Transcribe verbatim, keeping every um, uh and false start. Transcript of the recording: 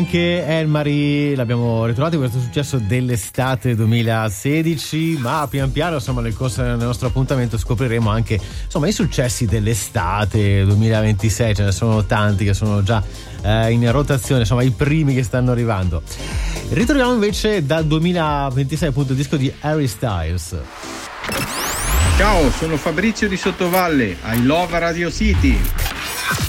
Anche Anne-Marie l'abbiamo ritrovato, questo successo dell'estate duemilasedici, ma pian piano, insomma, nel corso del nostro appuntamento scopriremo anche, insomma, i successi dell'estate duemilaventisei. Ce ne sono tanti che sono già eh, in rotazione, insomma, i primi che stanno arrivando. Ritroviamo invece dal duemilaventisei appunto il disco di Harry Styles. Ciao, sono Fabrizio di Sottovalle, I Love Radio City.